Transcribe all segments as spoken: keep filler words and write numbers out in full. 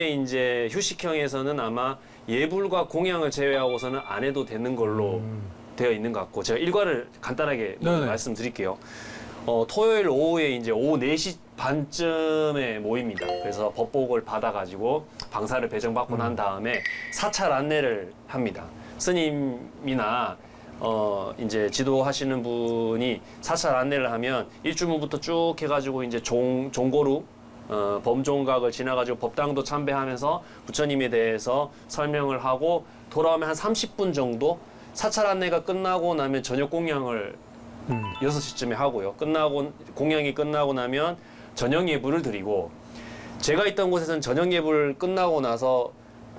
이제 휴식형에서는 아마 예불과 공양을 제외하고서는 안 해도 되는 걸로 음. 되어 있는 것 같고, 제가 일과를 간단하게 네네. 말씀드릴게요. 어, 토요일 오후에 이제 오후 네 시 반쯤에 모입니다. 그래서 법복을 받아가지고 방사를 배정받고 음. 난 다음에 사찰 안내를 합니다. 스님이나 어, 이제 지도하시는 분이 사찰 안내를 하면 일주문부터 쭉 해가지고 이제 종, 종고루 어, 범종각을 지나가지고 법당도 참배하면서 부처님에 대해서 설명을 하고 돌아오면 한 삼십 분 정도 사찰 안내가 끝나고 나면 저녁 공양을 음. 여섯 시쯤에 하고요. 끝나고 공양이 끝나고 나면 저녁 예불을 드리고, 제가 있던 곳에서는 저녁 예불 끝나고 나서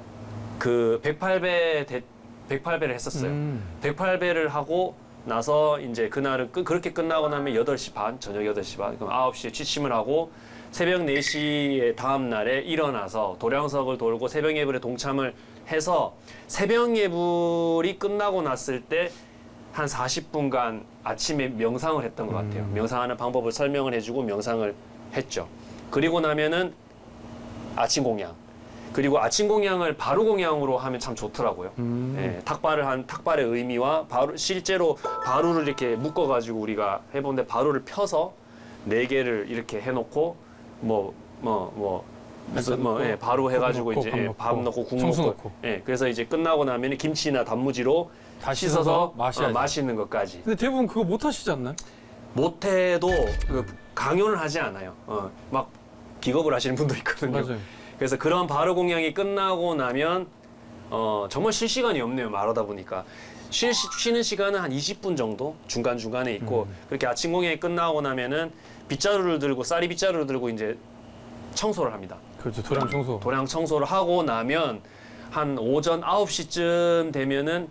그 백팔 배 대, 백팔 배를 했었어요. 음. 백팔 배를 하고 나서 이제 그날은 끄, 그렇게 끝나고 나면 여덟 시 반, 저녁 여덟 시 반, 그럼 아홉 시에 취침을 하고 새벽 네 시에 다음 날에 일어나서 도량석을 돌고 새벽 예불에 동참을 해서 새벽 예불이 끝나고 났을 때 한 사십 분간 아침에 명상을 했던 것 같아요. 음. 명상하는 방법을 설명을 해주고 명상을 했죠. 그리고 나면은 아침 공양. 그리고 아침 공양을 바로 공양으로 하면 참 좋더라고요. 음. 예, 탁발을 한 탁발의 의미와 바로 실제로 바루를 이렇게 묶어가지고 우리가 해보는데 바루를 펴서 네 개를 이렇게 해놓고 뭐 뭐 뭐 무슨 뭐 예, 바로 해가지고 이제 밥, 예, 밥 넣고 국 넣고, 넣고. 예, 그래서 이제 끝나고 나면 김치나 단무지로 다시 씻어서 어, 마시는 것까지. 근데 대부분 그거 못 하시지 않나요? 못해도 그 강요는 하지 않아요. 어, 막 기겁을 하시는 분도 있거든요. 맞아요. 그래서 그런 바로 공양이 끝나고 나면 어, 정말 쉴 시간이 없네요. 말하다 보니까. 쉴, 쉬는 시간은 한 이십 분 정도 중간중간에 있고 음. 그렇게 아침 공양이 끝나고 나면은 빗자루를 들고 쌀이 빗자루를 들고 이제 청소를 합니다. 그렇죠. 도량 청소. 도량 청소를 하고 나면 한 오전 아홉 시쯤 되면은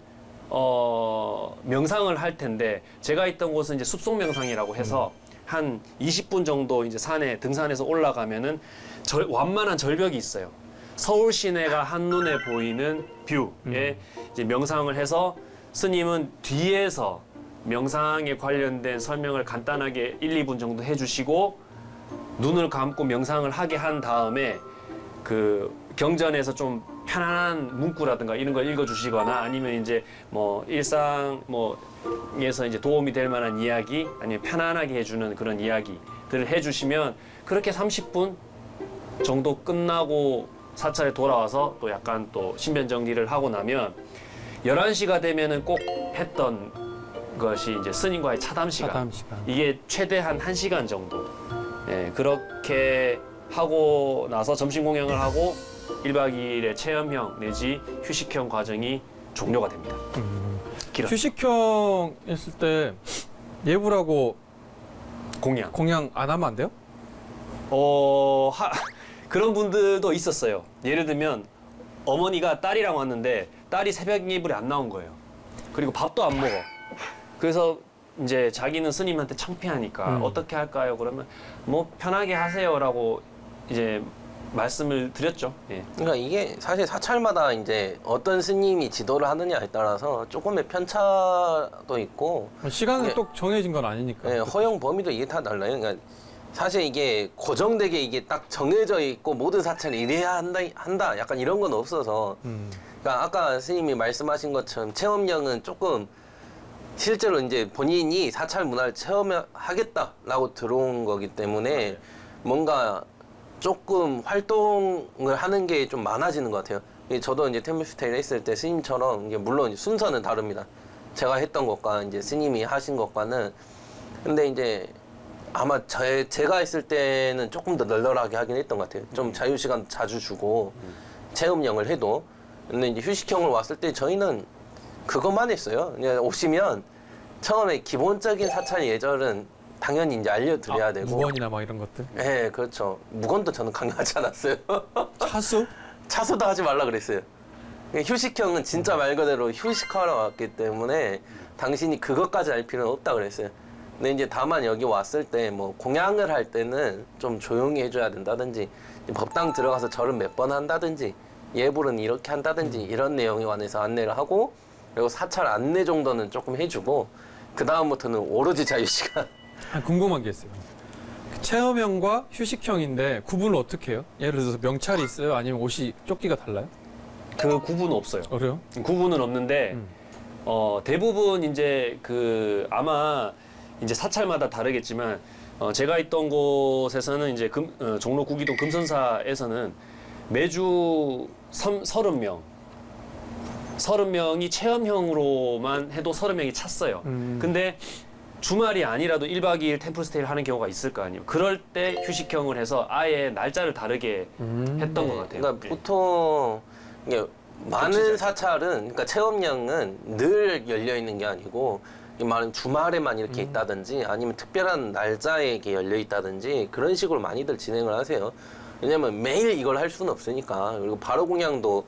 어, 명상을 할 텐데, 제가 있던 곳은 이제 숲속 명상이라고 해서 음. 한 이십 분 정도 이제 산에 등산해서 올라가면은 절, 완만한 절벽이 있어요. 서울 시내가 한눈에 보이는 뷰에 음. 이제 명상을 해서 스님은 뒤에서 명상에 관련된 설명을 간단하게 일, 이 분 정도 해주시고 눈을 감고 명상을 하게 한 다음에 그 경전에서 좀 편안한 문구라든가 이런 걸 읽어주시거나 아니면 이제 뭐 일상 뭐에서 이제 도움이 될 만한 이야기 아니면 편안하게 해주는 그런 이야기들을 해주시면 그렇게 삼십 분 정도 끝나고 사찰에 돌아와서 또 약간 또 신변 정리를 하고 나면 열한 시가 되면은 꼭 했던 것이 이제 스님과의 차담 시간. 차담 시간. 이게 최대한 한 시간 정도. 예, 그렇게 하고 나서 점심 공양을 하고 일 박 이 일의 체험형 내지 휴식형 과정이 종료가 됩니다. 음. 휴식형 했을 때 예불하고 공양. 공양 안 하면 안 돼요? 어, 하, 그런 분들도 있었어요. 예를 들면 어머니가 딸이랑 왔는데 딸이 새벽 예불에 안 나온 거예요. 그리고 밥도 안 먹어. 그래서 이제 자기는 스님한테 창피하니까 음. 어떻게 할까요? 그러면 뭐 편하게 하세요라고 이제 말씀을 드렸죠. 예. 그러니까 이게 사실 사찰마다 이제 어떤 스님이 지도를 하느냐에 따라서 조금의 편차도 있고 시간은 또 정해진 건 아니니까. 예, 허용 범위도 이게 다 달라요. 그러니까 사실 이게 고정되게 이게 딱 정해져 있고 모든 사찰이 이래야 한다, 한다 약간 이런 건 없어서 음. 그러니까 아까 스님이 말씀하신 것처럼 체험형은 조금 실제로 이제 본인이 사찰 문화를 체험하겠다라고 들어온 거기 때문에 맞아요. 뭔가 조금 활동을 하는 게 좀 많아지는 것 같아요. 저도 이제 템플스테이를 했을 때 스님처럼 이게 물론 순서는 다릅니다. 제가 했던 것과 이제 스님이 하신 것과는 근데 이제 아마 제, 제가 했을 때는 조금 더 널널하게 하긴 했던 것 같아요. 좀 자유시간 자주 주고 음. 체험형을 해도 근데 이제 휴식형을 왔을 때 저희는 그것만 했어요. 그냥 오시면 처음에 기본적인 사찰 예절은 당연히 이제 알려드려야 아, 되고 무건이나 막 이런 것들? 네, 그렇죠. 무건도 저는 강요하지 않았어요. 차수? 차수도 하지 말라 그랬어요. 휴식형은 진짜 말 그대로 휴식하러 왔기 때문에 당신이 그것까지 알 필요는 없다 그랬어요. 근데 이제 다만 여기 왔을 때 뭐 공양을 할 때는 좀 조용히 해줘야 된다든지 법당 들어가서 절을 몇 번 한다든지 예불은 이렇게 한다든지 이런 내용에 관해서 안내를 하고 그리고 사찰 안내 정도는 조금 해주고 그 다음부터는 오로지 자유시간. 아, 궁금한 게 있어요. 체험형과 휴식형인데 구분을 어떻게 해요? 예를 들어서 명찰이 있어요? 아니면 옷이 조끼가 달라요? 그 구분은 없어요. 어래요? 구분은 없는데 음. 어, 대부분 이제 그 아마 이제 사찰마다 다르겠지만 어, 제가 있던 곳에서는 이제 금, 어, 종로 구기동 금선사에서는 매주 서른 명 서른 명이 체험형으로만 해도 서른 명이 찼어요. 음. 근데 주말이 아니라도 일 박 이 일 템플스테이를 하는 경우가 있을 거 아니에요. 그럴 때 휴식형을 해서 아예 날짜를 다르게 음. 했던 것 같아요. 그러니까 예. 보통 이게 많은 겹치잖아요. 사찰은 그러니까 체험량은 늘 열려 있는 게 아니고 이 많은 주말에만 이렇게 음. 있다든지 아니면 특별한 날짜에 이렇게 열려 있다든지 그런 식으로 많이들 진행을 하세요. 왜냐면 매일 이걸 할 수는 없으니까. 그리고 바로 공양도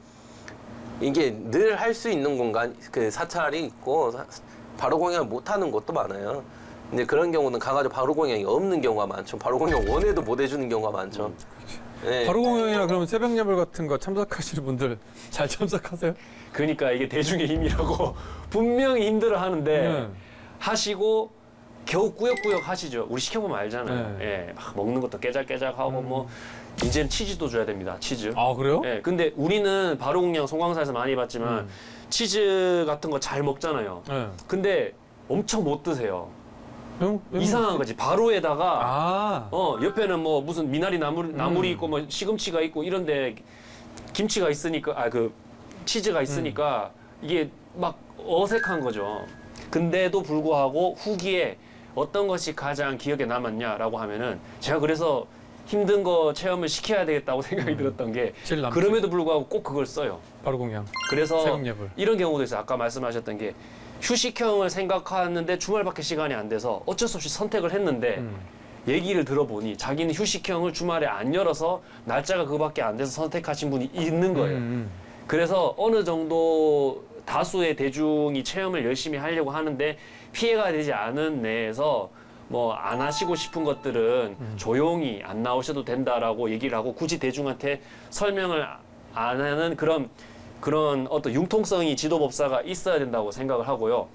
이게 늘 할 수 있는 공간 그 사찰이 있고 사- 바로 공양을 못 하는 곳도 많아요. 근데 그런 경우는 가가지고 바로 공양이 없는 경우가 많죠. 바로 공양 원해도 못 해주는 경우가 많죠. 음. 네. 바로 공연이나 그러면 새벽 예불 같은 거 참석하시는 분들 잘 참석하세요? 그러니까 이게 대중의 힘이라고 분명히 힘들어 하는데 네. 하시고 겨우 꾸역꾸역 하시죠. 우리 시켜보면 알잖아요. 네. 예, 막 먹는 것도 깨작깨작하고 음. 뭐 이제는 치즈도 줘야 됩니다. 치즈. 아 그래요? 예, 근데 우리는 바로 공양 송광사에서 많이 봤지만 음. 치즈 같은 거 잘 먹잖아요. 네. 근데 엄청 못 드세요. 왜- 왜 이상한 먹지? 거지. 바로에다가 아. 어 옆에는 뭐 무슨 미나리 나물 나물이 음. 있고 뭐 시금치가 있고 이런데 김치가 있으니까 아 그 치즈가 있으니까 음. 이게 막 어색한 거죠. 근데도 불구하고 후기에 어떤 것이 가장 기억에 남았냐라고 하면은 제가 그래서 힘든 거 체험을 시켜야 되겠다고 생각이 음. 들었던 게 제일 남지. 그럼에도 불구하고 꼭 그걸 써요. 바로 공양. 그래서 새벽 예불. 이런 경우도 있어요. 아까 말씀하셨던 게 휴식형을 생각하는데 주말밖에 시간이 안 돼서 어쩔 수 없이 선택을 했는데 음. 얘기를 들어보니 자기는 휴식형을 주말에 안 열어서 날짜가 그거밖에 안 돼서 선택하신 분이 있는 거예요. 음, 그래서 어느 정도 다수의 대중이 체험을 열심히 하려고 하는데 피해가 되지 않은 내에서 뭐 안 하시고 싶은 것들은 음. 조용히 안 나오셔도 된다라고 얘기를 하고 굳이 대중한테 설명을 안 하는 그런 그런 어떤 융통성이 지도법사가 있어야 된다고 생각을 하고요.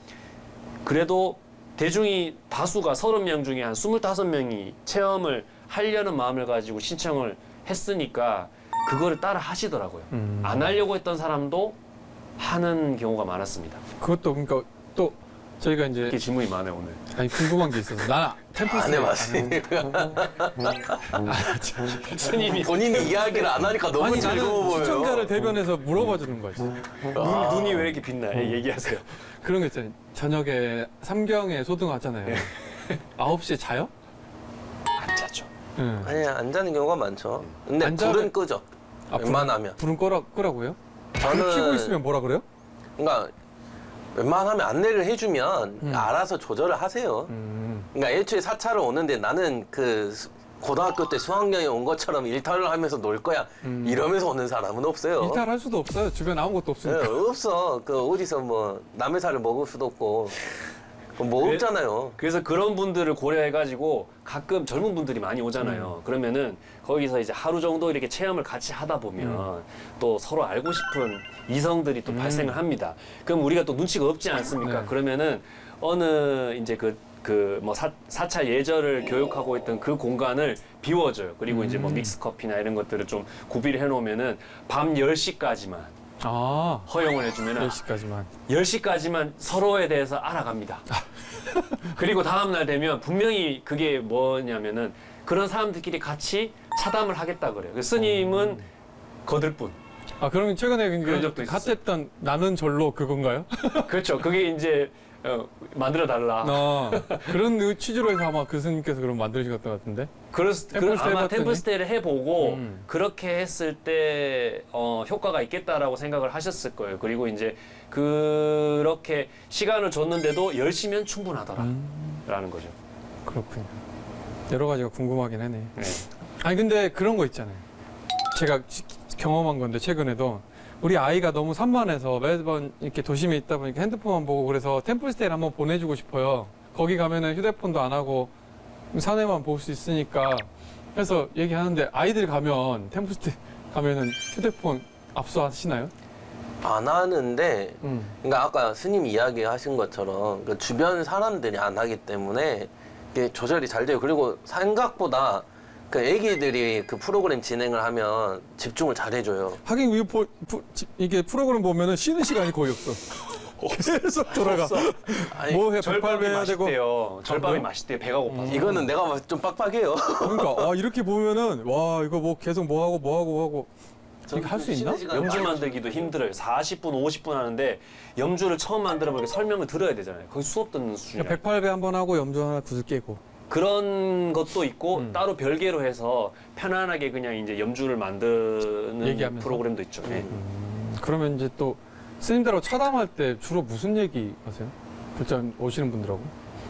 그래도 대중이 다수가 서른 명 중에 한 스물다섯 명이 체험을 하려는 마음을 가지고 신청을 했으니까 그거를 따라 하시더라고요. 음. 안 하려고 했던 사람도 하는 경우가 많았습니다. 그것도 그러니까 또 저희가 이제 이렇게 질문이 많아요, 오늘. 아니 궁금한 게 있어서 나 템플 안 해봤으니까. 스님이 본인이 이야기를 안 하니까 너무 아니 즐거워 나는 보여요. 시청자를 대변해서 물어봐 주는 거지. 눈, 눈이 왜 이렇게 빛나? 요 얘기하세요. 그런 거 있잖아요. 저녁에 삼경에 소등 하잖아요. 아홉 시에 자요? 안 자죠. 응. 아니 안 자는 경우가 많죠. 근데 안 자면- 불은 끄죠. 아, 불- 웬만하면. 불은 꺼라 끄라고요? 저는 불 켜고 있으면 뭐라 그래요? 그러니까 웬만하면 안내를 해주면 음. 알아서 조절을 하세요. 음. 그러니까 애초에 사찰을 오는데 나는 그 수- 고등학교 때 수학여행 온 것처럼 일탈을 하면서 놀 거야 음. 이러면서 오는 사람은 없어요. 일탈할 수도 없어요. 주변 아무것도 네, 없으니까. 없어. 그 어디서 뭐 남의 살을 먹을 수도 없고 뭐 그래- 없잖아요. 그래서 그런 분들을 고려해가지고 가끔 젊은 분들이 많이 음. 오잖아요. 그러면은 거기서 이제 하루 정도 이렇게 체험을 같이 하다 보면 또 서로 알고 싶은 이성들이 또 음. 발생을 합니다. 그럼 우리가 또 눈치가 없지 않습니까? 네. 그러면은 어느 이제 그 그 뭐 사찰 예절을 교육하고 있던 그 공간을 비워줘요. 그리고 이제 뭐 음. 믹스 커피나 이런 것들을 좀 구비를 해놓으면은 밤 열 시까지만 아, 허용을 해주면은 열 시까지만. 열 시까지만 서로에 대해서 알아갑니다. 그리고 다음날 되면 분명히 그게 뭐냐면은 그런 사람들끼리 같이 차담을 하겠다 그래요. 그 스님은 거들 뿐. 아, 그러면 최근에 그런 적도 그 있었어요. 핫했던 나는 절로 그건가요? 그렇죠. 그게 이제 어, 만들어 달라. 어, 그런 그 취지로 해서 아마 그 스님께서 그럼 만드신 것 같은데. 그럴 템플 스테이 아마 해봤더니? 템플 스테이를 해보고 음. 그렇게 했을 때 어, 효과가 있겠다라고 생각을 하셨을 거예요. 그리고 이제 그렇게 시간을 줬는데도 열 시면 충분하더라라는 음, 거죠. 그렇군요. 여러 가지가 궁금하긴 하네. 네. 아니 근데 그런 거 있잖아요. 제가 지- 경험한 건데 최근에도 우리 아이가 너무 산만해서 매번 이렇게 도심에 있다 보니까 핸드폰만 보고 그래서 템플스테이를 한번 보내주고 싶어요. 거기 가면은 휴대폰도 안 하고 산에만 볼 수 있으니까 그래서 얘기하는데 아이들 가면 템플스테이 가면은 휴대폰 압수하시나요? 안 하는데 음. 그러니까 아까 스님 이야기하신 것처럼 그 주변 사람들이 안 하기 때문에 이게 조절이 잘 돼요. 그리고 생각보다 그 애기들이 그 프로그램 진행을 하면 집중을 잘 해줘요. 하긴 이게, 보, 부, 지- 이게 프로그램 보면은 쉬는 시간이 거의 없어. 계속 돌아가. 아니, 뭐 해, 절밥이 백팔 배 해야 되고. 맛있대요. 절밥이 그래요? 맛있대요. 배가 고파서. 이거는 내가 봐서 좀 빡빡해요. 그러니까 아, 이렇게 보면은 와 이거 뭐 계속 뭐 하고 뭐 하고 뭐 하고 이게 할 수 있나? 염주 만들기도 힘들어요. 사십 분, 오십 분 하는데 염주를 처음 만들어 보니까 설명을 들어야 되잖아요. 거의 수업 듣는 수준이에요. 백팔 배 한 번 하고 염주 하나 구슬 깨고. 그런 것도 있고 음. 따로 별개로 해서 편안하게 그냥 이제 염주를 만드는 얘기하면서? 프로그램도 있죠. 예. 음, 그러면 이제 또 스님들하고 차담할 때 주로 무슨 얘기 하세요? 불장 오시는 분들하고?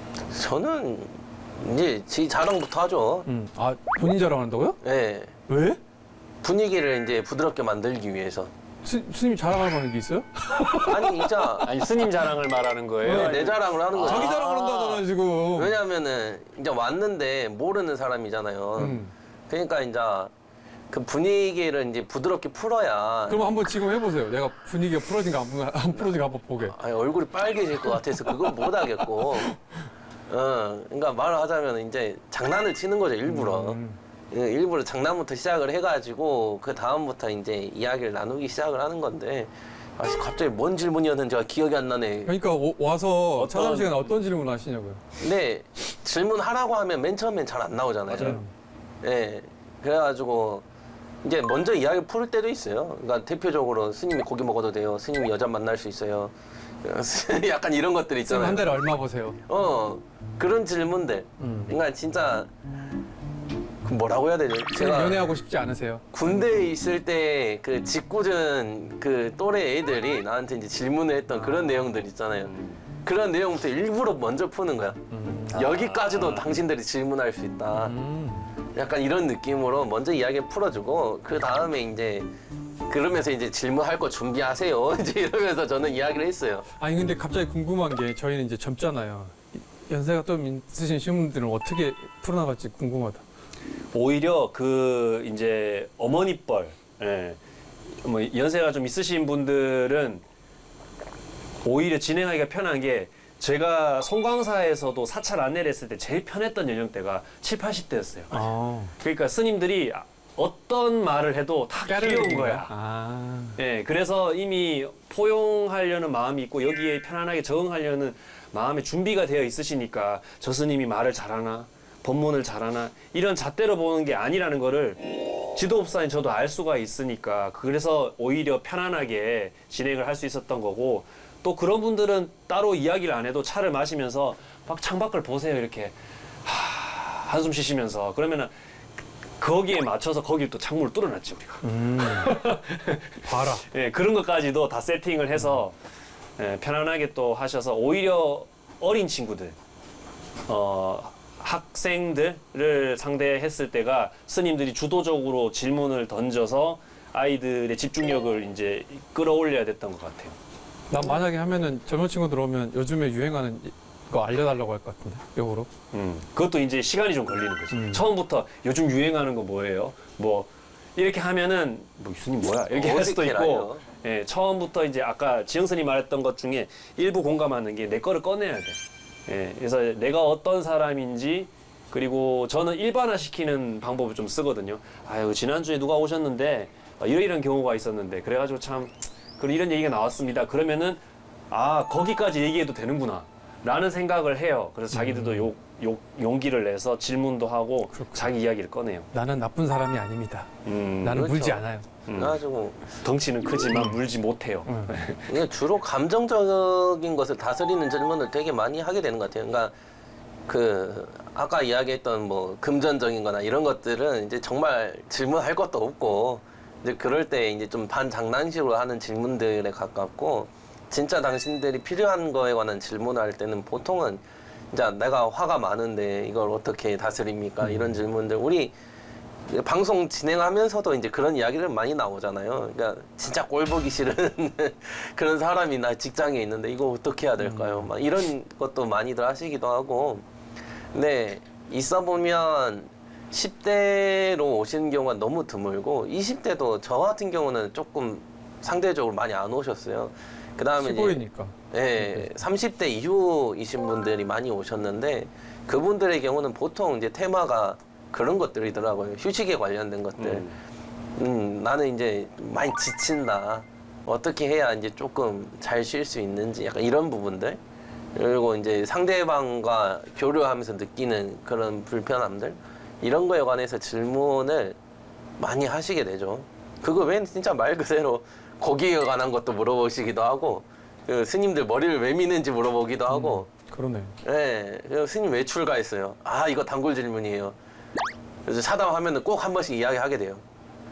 저는 이제 지 자랑부터 하죠. 음. 아 본인 자랑한다고요? 예. 왜? 분위기를 이제 부드럽게 만들기 위해서. 스, 스님이 자랑할 만한 게 있어요? 아니 이제 아니 스님 자랑을 말하는 거예요. 네, 아니, 내 자랑을 하는 거죠. 자기 자랑을 한다잖아 지금. 왜냐하면은 이제 왔는데 모르는 사람이잖아요. 음. 그러니까 이제 그 분위기를 이제 부드럽게 풀어야. 그럼 한번 지금 해보세요. 내가 분위기가 풀어진가 안, 풀- 안 풀어진가 한번 보게. 아니, 얼굴이 빨개질 것 같아서 그건 못 하겠고. 어, 그러니까 말을 하자면 이제 장난을 치는 거죠 일부러. 음. 예, 일부러 장난부터 시작을 해가지고 그 다음부터 이제 이야기를 나누기 시작을 하는 건데. 아, 갑자기 뭔 질문이었는지 제가 기억이 안 나네. 그러니까 오- 와서 어떤- 차담 시간에 어떤 질문 하시냐고요? 근데 질문하라고 하면 맨 처음엔 잘 안 나오잖아요. 맞아요. 예. 그래가지고 이제 먼저 이야기를 풀 때도 있어요. 그러니까 대표적으로 스님이 고기 먹어도 돼요. 스님이 여자 만날 수 있어요. 약간 이런 것들 쌤 있잖아요. 한 달에 얼마 버세요? 어 그런 질문들. 음. 그러니까 진짜 그 뭐라고 해야 되죠? 쌤 제가 연애하고 싶지 않으세요? 군대에 있을 때 그 짓궂은 그 또래 애들이 나한테 이제 질문을 했던 그런 내용들 있잖아요. 그런 내용부터 일부러 먼저 푸는 거야. 음. 여기까지도 당신들이 질문할 수 있다. 음. 약간 이런 느낌으로 먼저 이야기 풀어주고 그 다음에 이제 그러면서 이제 질문할 거 준비하세요. 이제 이러면서 저는 이야기를 했어요. 아니 근데 갑자기 궁금한 게 저희는 이제 젊잖아요. 연세가 좀 있으신 신분들은 어떻게 풀어나갈지 궁금하다. 오히려 그 이제 어머니 뻘, 예. 뭐 연세가 좀 있으신 분들은 오히려 진행하기가 편한 게 제가 송광사에서도 사찰 안내를 했을 때 제일 편했던 연령대가 칠십, 팔십 대였어요. 아. 그러니까 스님들이 어떤 말을 해도 다 귀여운 거야. 아. 예, 그래서 이미 포용하려는 마음이 있고 여기에 편안하게 적응하려는 마음의 준비가 되어 있으시니까 저 스님이 말을 잘하나 법문을 잘하나 이런 잣대로 보는 게 아니라는 거를 지도법사인 저도 알 수가 있으니까 그래서 오히려 편안하게 진행을 할 수 있었던 거고 또 그런 분들은 따로 이야기를 안 해도 차를 마시면서 막 창밖을 보세요 이렇게 하, 한숨 쉬시면서 그러면은 거기에 맞춰서 거길 또 창문을 뚫어놨지 우리가. 음. 봐라. 예, 그런 것까지도 다 세팅을 해서 예, 편안하게 또 하셔서 오히려 어린 친구들, 어, 학생들을 상대했을 때가 스님들이 주도적으로 질문을 던져서 아이들의 집중력을 이제 끌어올려야 됐던 것 같아요. 나 만약에 하면은 젊은 친구들 오면 요즘에 유행하는 거 알려달라고 할 것 같은데 역으로. 음, 그것도 이제 시간이 좀 걸리는 거지. 음. 처음부터 요즘 유행하는 거 뭐예요? 뭐 이렇게 하면은 뭐 스님 뭐야? 이렇게 할 수도 있고. 어색해라요. 예, 처음부터 이제 아까 지영 스님 말했던 것 중에 일부 공감하는 게 내 거를 꺼내야 돼. 예, 그래서 내가 어떤 사람인지 그리고 저는 일반화 시키는 방법을 좀 쓰거든요. 아유 지난주에 누가 오셨는데 이런 이런 경우가 있었는데 그래가지고 참 그런 이런 얘기가 나왔습니다. 그러면은 아 거기까지 얘기해도 되는구나 라는 생각을 해요. 그래서 자기들도 요, 요, 용기를 내서 질문도 하고 그렇구나. 자기 이야기를 꺼내요. 나는 나쁜 사람이 아닙니다. 음, 나는 그렇죠. 물지 않아요. 음. 그래가지고 덩치는 크지만 물지 못해요. 음. 이게 주로 감정적인 것을 다스리는 질문을 되게 많이 하게 되는 것 같아요. 그러니까 그 아까 이야기했던 뭐 금전적인 거나 이런 것들은 이제 정말 질문할 것도 없고 이제 그럴 때 이제 좀 반장난식으로 하는 질문들에 가깝고 진짜 당신들이 필요한 거에 관한 질문을 할 때는 보통은 이제 내가 화가 많은데 이걸 어떻게 다스립니까? 음. 이런 질문들 우리 방송 진행하면서도 이제 그런 이야기를 많이 나오잖아요. 그러니까 진짜 꼴 보기 싫은 그런 사람이 나 직장에 있는데 이거 어떻게 해야 될까요? 막 이런 것도 많이들 하시기도 하고. 근데 있어 보면 십 대로 오시는 경우가 너무 드물고 이십 대도 저 같은 경우는 조금 상대적으로 많이 안 오셨어요. 그다음에 이제 시골이니까. 예, 삼십 대 이후이신 분들이 많이 오셨는데 그분들의 경우는 보통 이제 테마가 그런 것들이더라고요. 휴식에 관련된 것들. 음. 음, 나는 이제 많이 지친다. 어떻게 해야 이제 조금 잘 쉴 수 있는지 약간 이런 부분들. 그리고 이제 상대방과 교류하면서 느끼는 그런 불편함들. 이런 거에 관해서 질문을 많이 하시게 되죠. 그거 왜 진짜 말 그대로 거기에 관한 것도 물어보시기도 하고, 그 스님들 머리를 왜 미는지 물어보기도 하고, 음, 그러네. 예, 네, 스님 왜 출가했어요? 아, 이거 단골 질문이에요. 그래서 사담하면은 꼭 한 번씩 이야기하게 돼요.